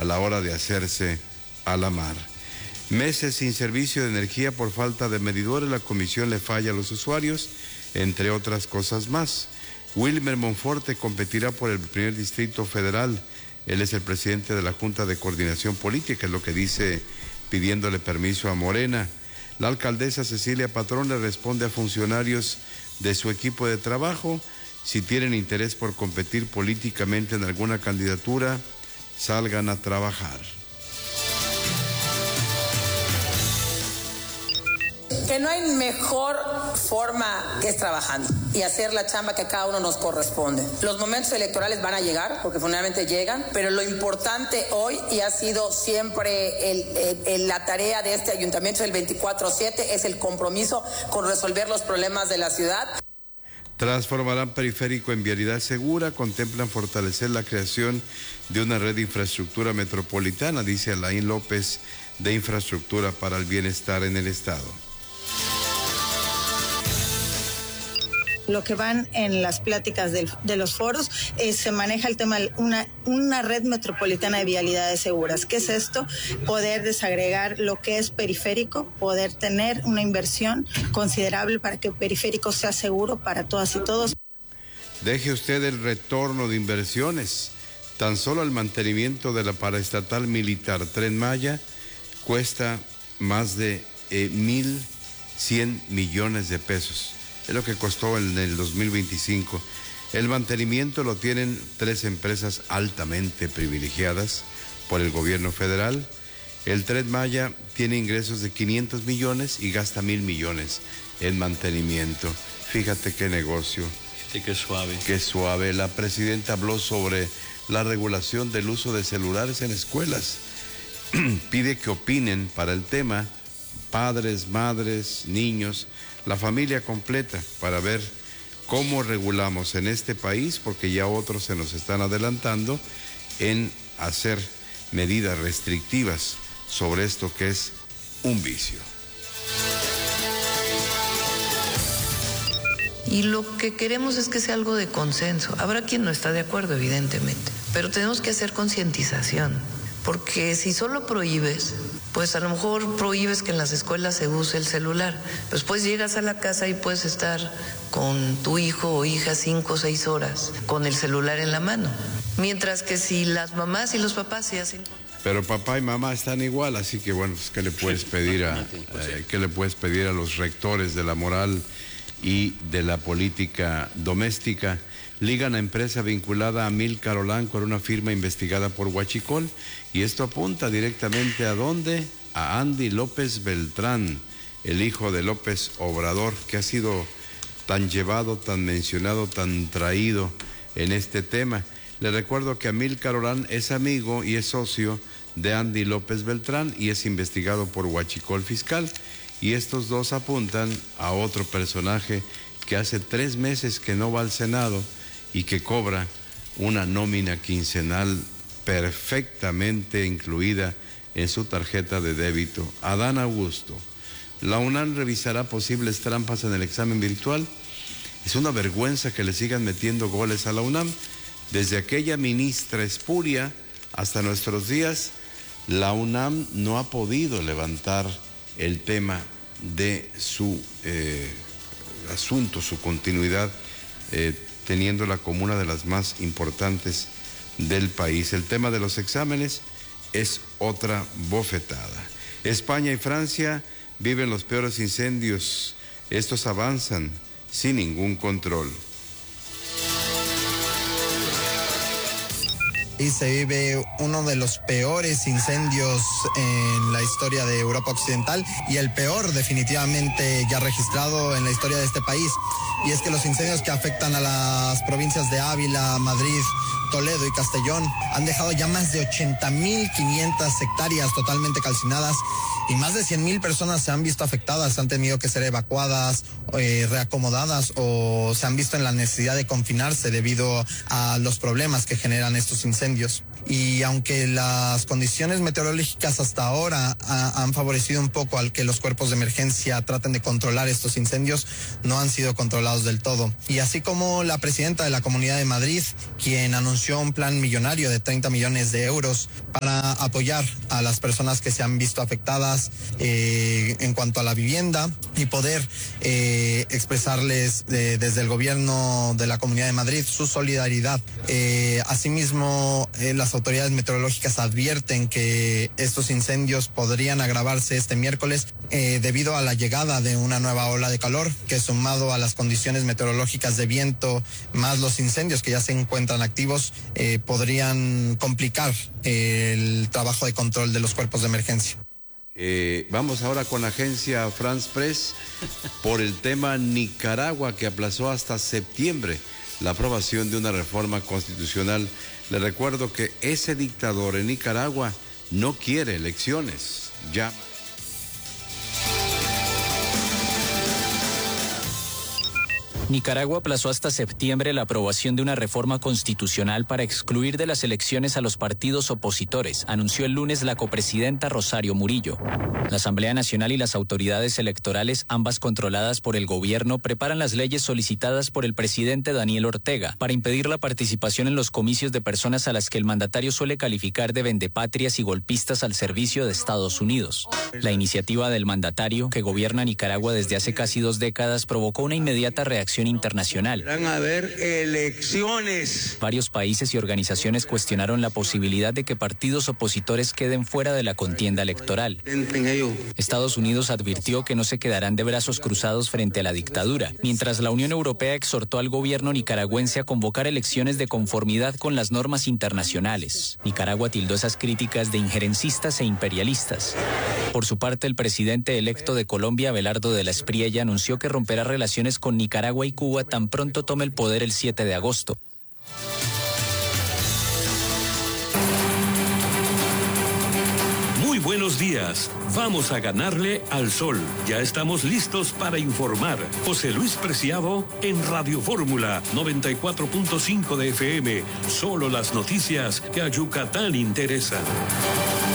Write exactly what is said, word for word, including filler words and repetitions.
a la hora de hacerse a la mar. Meses sin servicio de energía por falta de medidores, la comisión le falla a los usuarios, entre otras cosas más. Wilmer Monforte competirá por el primer distrito federal. Él es el presidente de la Junta de Coordinación Política, es lo que dice, pidiéndole permiso a Morena. La alcaldesa Cecilia Patrón le responde a funcionarios de su equipo de trabajo: si tienen interés por competir políticamente en alguna candidatura, salgan a trabajar. Que no hay mejor forma que es trabajando y hacer la chamba que a cada uno nos corresponde. Los momentos electorales van a llegar, porque finalmente llegan, pero lo importante hoy, y ha sido siempre el, el, el, la tarea de este ayuntamiento del veinticuatro siete, es el compromiso con resolver los problemas de la ciudad. Transformarán periférico en vialidad segura, contemplan fortalecer la creación de una red de infraestructura metropolitana, dice Alain López, de Infraestructura para el Bienestar en el Estado. Lo que van en las pláticas de, de los foros, eh, se maneja el tema de una, una red metropolitana de vialidades seguras. ¿Qué es esto? Poder desagregar lo que es periférico, poder tener una inversión considerable para que el periférico sea seguro para todas y todos. Deje usted el retorno de inversiones. Tan solo el mantenimiento de la paraestatal militar Tren Maya cuesta más de eh, mil cien millones de pesos. Es lo que costó en el dos mil veinticinco. El mantenimiento lo tienen tres empresas altamente privilegiadas por el gobierno federal. El Tren Maya tiene ingresos de quinientos millones y gasta mil millones en mantenimiento. Fíjate qué negocio. Sí, qué suave. Qué suave. La presidenta habló sobre la regulación del uso de celulares en escuelas. Pide que opinen para el tema padres, madres, niños, la familia completa, para ver cómo regulamos en este país, porque ya otros se nos están adelantando en hacer medidas restrictivas sobre esto que es un vicio. Y lo que queremos es que sea algo de consenso. Habrá quien no está de acuerdo, evidentemente, pero tenemos que hacer concientización, porque si solo prohíbes, pues a lo mejor prohíbes que en las escuelas se use el celular. Después llegas a la casa y puedes estar con tu hijo o hija cinco o seis horas con el celular en la mano. Mientras que si las mamás y los papás se hacen... Pero papá y mamá están igual, así que bueno, pues, ¿qué le puedes pedir a, eh, ¿qué le puedes pedir a los rectores de la moral y de la política doméstica? Ligan a empresa vinculada a Amílcar Olanco con una firma investigada por Huachicol, y esto apunta directamente a dónde, a Andy López Beltrán, el hijo de López Obrador, que ha sido tan llevado, tan mencionado, tan traído en este tema. Le recuerdo que Amílcar Olanco es amigo y es socio de Andy López Beltrán y es investigado por Huachicol Fiscal, y estos dos apuntan a otro personaje que hace tres meses que no va al Senado y que cobra una nómina quincenal perfectamente incluida en su tarjeta de débito. Adán Augusto. La UNAM revisará posibles trampas en el examen virtual. Es una vergüenza que le sigan metiendo goles a la UNAM. Desde aquella ministra espuria hasta nuestros días, la UNAM no ha podido levantar el tema de su eh, asunto, su continuidad, eh, teniéndola como una de las más importantes del país. El tema de los exámenes es otra bofetada. España y Francia viven los peores incendios. Estos avanzan sin ningún control. Y se vive uno de los peores incendios en la historia de Europa Occidental, y el peor definitivamente ya registrado en la historia de este país. Y es que los incendios que afectan a las provincias de Ávila, Madrid, Toledo y Castellón han dejado ya más de ochenta mil quinientas hectáreas totalmente calcinadas, y más de cien mil personas se han visto afectadas, han tenido que ser evacuadas, eh, reacomodadas, o se han visto en la necesidad de confinarse debido a los problemas que generan estos incendios. Y aunque las condiciones meteorológicas hasta ahora ha, han favorecido un poco al que los cuerpos de emergencia traten de controlar estos incendios, no han sido controlados del todo. Y así como la presidenta de la Comunidad de Madrid, quien anunció anunció un plan millonario de treinta millones de euros para apoyar a las personas que se han visto afectadas eh, en cuanto a la vivienda y poder eh, expresarles eh, desde el gobierno de la Comunidad de Madrid su solidaridad. Eh, asimismo, eh, las autoridades meteorológicas advierten que estos incendios podrían agravarse este miércoles eh, debido a la llegada de una nueva ola de calor que, sumado a las condiciones meteorológicas de viento más los incendios que ya se encuentran activos, eh, podrían complicar eh, el trabajo de control de los cuerpos de emergencia. Eh, vamos ahora con la agencia France Press por el tema Nicaragua, que aplazó hasta septiembre la aprobación de una reforma constitucional. Le recuerdo que ese dictador en Nicaragua no quiere elecciones. Ya. Nicaragua aplazó hasta septiembre la aprobación de una reforma constitucional para excluir de las elecciones a los partidos opositores, anunció el lunes la copresidenta Rosario Murillo. La Asamblea Nacional y las autoridades electorales, ambas controladas por el gobierno, preparan las leyes solicitadas por el presidente Daniel Ortega para impedir la participación en los comicios de personas a las que el mandatario suele calificar de vendepatrias y golpistas al servicio de Estados Unidos. La iniciativa del mandatario, que gobierna Nicaragua desde hace casi dos décadas, provocó una inmediata reacción internacional. Van a haber elecciones. Varios países y organizaciones cuestionaron la posibilidad de que partidos opositores queden fuera de la contienda electoral. Estados Unidos advirtió que no se quedarán de brazos cruzados frente a la dictadura, mientras la Unión Europea exhortó al gobierno nicaragüense a convocar elecciones de conformidad con las normas internacionales. Nicaragua tildó esas críticas de injerencistas e imperialistas. Por su parte, el presidente electo de Colombia, Abelardo de la Espriella, anunció que romperá relaciones con Nicaragua y Cuba tan pronto tome el poder el siete de agosto. Muy buenos días. Vamos a ganarle al sol. Ya estamos listos para informar. José Luis Preciado en Radio Fórmula noventa y cuatro punto cinco de F M. Solo las noticias que a Yucatán interesan.